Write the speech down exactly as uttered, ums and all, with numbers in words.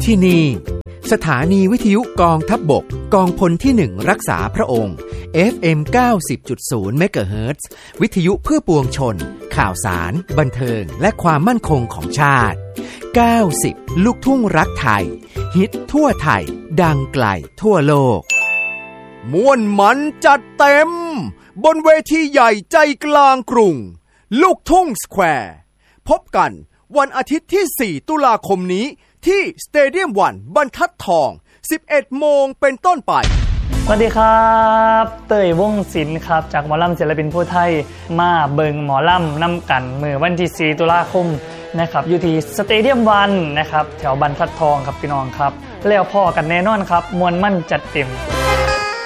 ที่นี่สถานีวิทยุกองทัพบกกองพลที่หนึ่งรักษาพระองค์ เอฟ เอ็ม เก้าสิบจุดศูนย์ เมกะเฮิรตซ์ วิทยุเพื่อปวงชนข่าวสารบันเทิงและความมั่นคงของชาติเก้าสิบลูกทุ่งรักไทยฮิตทั่วไทยดังไกลทั่วโลกม่วนมันจัดเต็มบนเวทีใหญ่ใจกลางกรุงลูกทุ่งสแควร์พบกันวันอาทิตย์ที่สี่ตุลาคมนี้ที่สเตเดียมวันบรรทัดทอง สิบเอ็ดโมงเป็นต้นไปสวัสดีครับเต้ยวงศ์ศิลป์ครับจากหมอลำศิลปินผู้ไทยมาเบิงหมอลำนำกันเมื่อวันที่สี่ตุลาคมนะครับอยู่ที่สเตเดียมวันนะครับแถวบรรทัดทองครับพี่น้องครับแล้วพ่อกันแน่นอนครับมวลมั่นจัดเต็ม